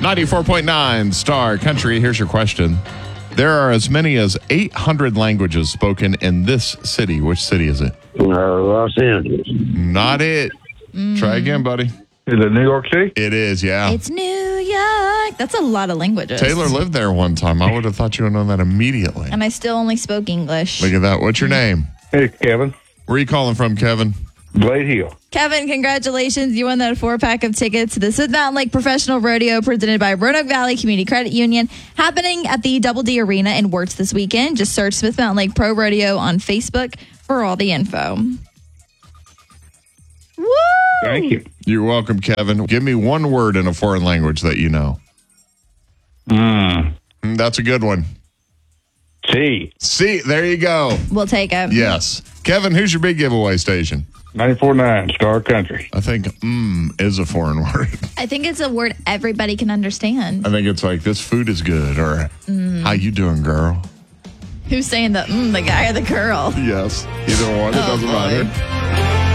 94.9 Star Country. Here's your question. There are as many as 800 languages spoken in this city. Which city is it? Los Angeles. Not it. Try again, buddy. Is it New York City? It is, yeah. It's New York. That's a lot of languages. Taylor lived there one time. I would have thought you would have known that immediately. And I still only spoke English. Look at that. What's your name? Hey, Kevin. Where are you calling from, Kevin? Blade Hill. Kevin, congratulations. You won that 4-pack of tickets to the Smith Mountain Lake Professional Rodeo presented by Roanoke Valley Community Credit Union, happening at the Double D Arena in Wirtz this weekend. Just search Smith Mountain Lake Pro Rodeo on Facebook for all the info. Woo! Thank you. You're welcome, Kevin. Give me one word in a foreign language that you know. That's a good one. See. See, there you go. We'll take it. Yes. Kevin, who's your big giveaway station? 94.9 Star Country. I think is a foreign word. I think it's a word everybody can understand. I think it's like, this food is good, or how you doing, girl? Who's saying the guy or the girl? Yes. Either one. It doesn't matter.